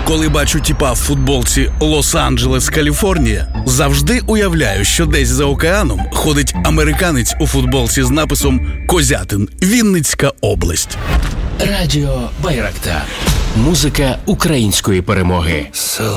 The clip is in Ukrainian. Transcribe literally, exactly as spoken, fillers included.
Коли бачу тіпа в футболці «Лос-Анджелес, Каліфорнія», завжди уявляю, що десь за океаном ходить американець у футболці з написом «Козятин, Вінницька область». Радіо Байрактар. Музика української перемоги.